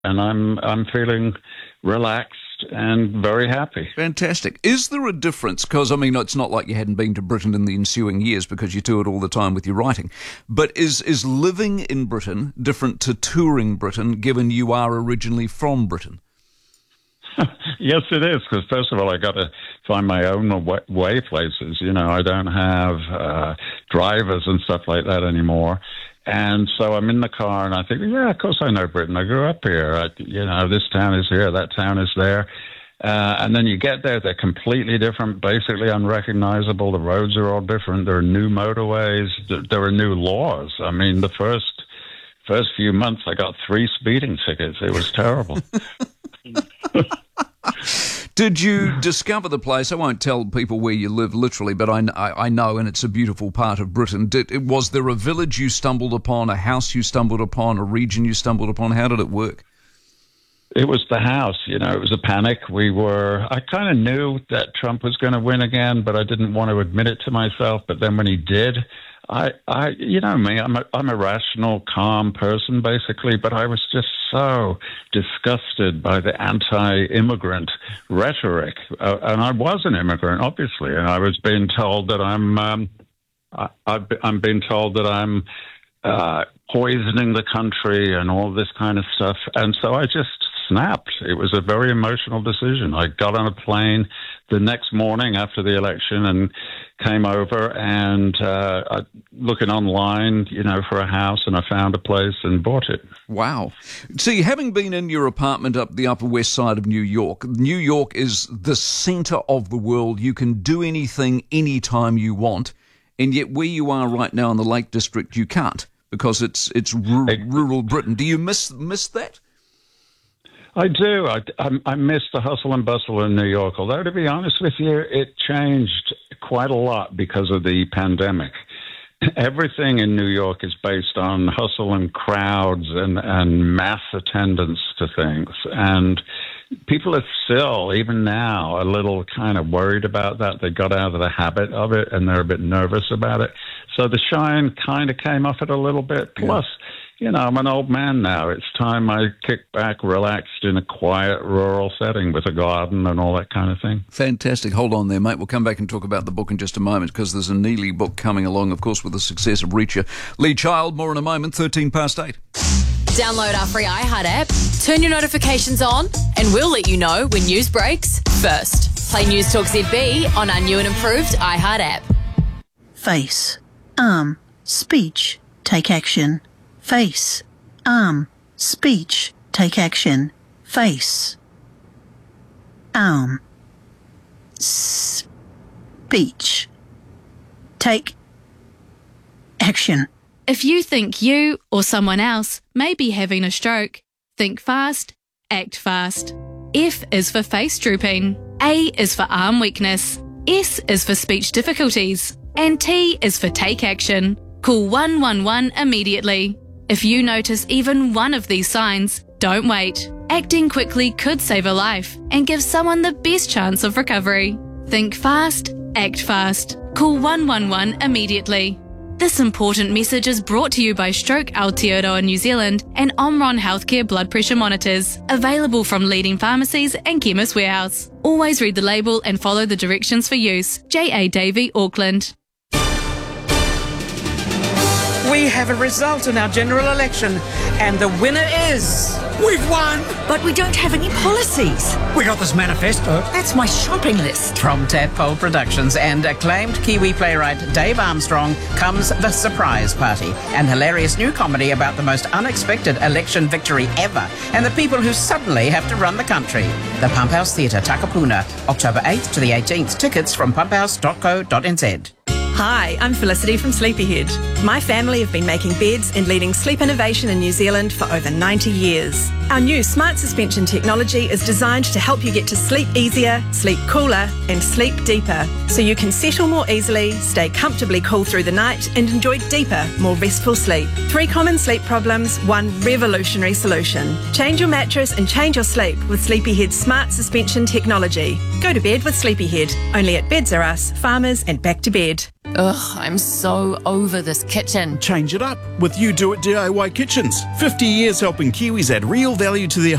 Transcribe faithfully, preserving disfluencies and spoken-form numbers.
and I'm I'm feeling relaxed and very happy. Fantastic. Is there a difference? Because, I mean, it's not like you hadn't been to Britain in the ensuing years because you toured all the time with your writing. But is, is living in Britain different to touring Britain, given you are originally from Britain? Yes, it is, because first of all, I got to find my own way, way places. You know, I don't have uh, drivers and stuff like that anymore. And so I'm in the car and I think, yeah, of course I know Britain. I grew up here. I, you know, this town is here, that town is there. Uh, and then you get there, they're completely different, basically unrecognizable. The roads are all different. There are new motorways. There are new laws. I mean, the first first few months, I got three speeding tickets. It was terrible. Did you discover the place? I won't tell people where you live literally, but I, I, I know, and it's a beautiful part of Britain. Did, was there a village you stumbled upon, a house you stumbled upon, a region you stumbled upon? How did it work? It was the house. You know, it was a panic. We were, I kind of knew that Trump was going to win again, but I didn't want to admit it to myself. But then when he did, I, I, you know me, I'm a, I'm a rational, calm person, basically, but I was just so disgusted by the anti-immigrant rhetoric. Uh, and I was an immigrant, obviously, and I was being told that I'm, um, I, I've, I'm being told that I'm uh, poisoning the country and all this kind of stuff. And so I just snapped. It was a very emotional decision. I got on a plane the next morning after the election and came over and uh, I, looking online, you know, for a house, and I found a place and bought it. Wow. See, having been in your apartment up the Upper West Side of New York, New York is the centre of the world. You can do anything anytime you want, and yet where you are right now in the Lake District, you can't, because it's it's rural, rural Britain. Do you miss miss that? I do. I, I, I miss the hustle and bustle in New York, although, to be honest with you, it changed quite a lot because of the pandemic. Everything in New York is based on hustle and crowds and, and mass attendance to things. And people are still, even now, a little kind of worried about that. They got out of the habit of it and they're a bit nervous about it. So the shine kind of came off it a little bit. Plus, yeah. You know, I'm an old man now. It's time I kick back, relaxed in a quiet rural setting with a garden and all that kind of thing. Fantastic. Hold on there, mate. We'll come back and talk about the book in just a moment, because there's a Neely book coming along, of course, with the success of Reacher. Lee Child, more in a moment, thirteen past eight. Download our free iHeart app, turn your notifications on, and we'll let you know when news breaks first. Play News Talk Z B on our new and improved iHeart app. Face, arm, speech, take action. Face, arm, speech, take action. Face, arm, speech, take action. If you think you or someone else may be having a stroke, think fast, act fast. F is for face drooping, A is for arm weakness, S is for speech difficulties, and T is for take action. Call one one one immediately. If you notice even one of these signs, don't wait. Acting quickly could save a life and give someone the best chance of recovery. Think fast, act fast. Call one one one immediately. This important message is brought to you by Stroke Aotearoa New Zealand and Omron Healthcare blood pressure monitors, available from leading pharmacies and Chemist Warehouse. Always read the label and follow the directions for use. J A Davey, Auckland. We have a result in our general election, and the winner is... We've won! But we don't have any policies. We got this manifesto. That's my shopping list. From Tadpole Productions and acclaimed Kiwi playwright Dave Armstrong comes The Surprise Party, an hilarious new comedy about the most unexpected election victory ever and the people who suddenly have to run the country. The Pump House Theatre, Takapuna, October eighth to the eighteenth. Tickets from pump house dot co dot n z. Hi, I'm Felicity from Sleepyhead. My family have been making beds and leading sleep innovation in New Zealand for over ninety years. Our new smart suspension technology is designed to help you get to sleep easier, sleep cooler, and sleep deeper, so you can settle more easily, stay comfortably cool through the night, and enjoy deeper, more restful sleep. Three common sleep problems, one revolutionary solution. Change your mattress and change your sleep with Sleepyhead's smart suspension technology. Go to bed with Sleepyhead, only at Beds R Us, Farmers, and Back to Bed. Ugh, I'm so over this kitchen. Change it up with You Do It D I Y Kitchens. fifty years helping Kiwis add real value to their